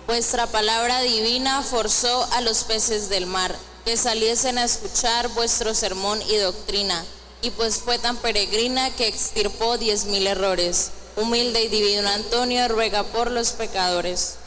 Vuestra palabra divina forzó a los peces del mar que saliesen a escuchar vuestro sermón y doctrina, y pues fue tan peregrina que extirpó 10,000 errores. Humilde y divino Antonio, ruega por los pecadores.